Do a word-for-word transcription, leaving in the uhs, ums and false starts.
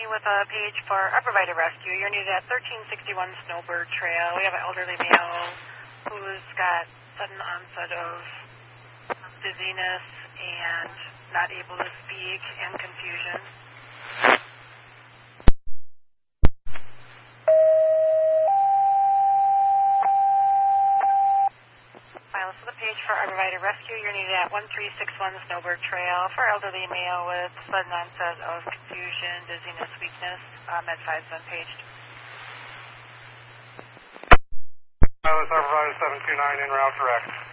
me with a page for Arborvitae Rescue. You're needed at thirteen sixty-one Snowbird Trail. We have an elderly male who's got sudden onset of dizziness and not able to speak and confusion. File us with a page for Arborvitae Rescue. You're needed at one three six one Snowbird Trail for elderly male with sudden onset of confusion, dizziness, weakness. Uh, Med five's been paged. File us Arborvitae seven two nine en route direct.